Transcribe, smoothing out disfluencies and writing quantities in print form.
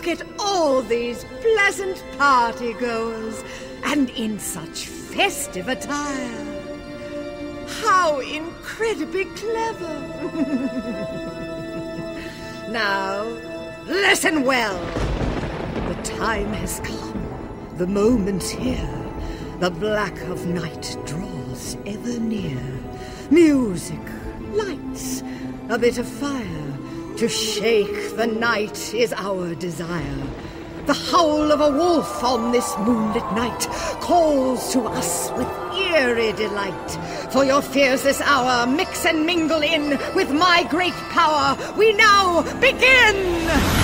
Look at all these pleasant party-goers, and in such festive attire. How incredibly clever! Now, listen well. The time has come, the moment's here. The black of night draws ever near. Music, lights, a bit of fire. To shake the night is our desire. The howl of a wolf on this moonlit night calls to us with eerie delight. For your fears this hour mix and mingle in with my great power. We now begin!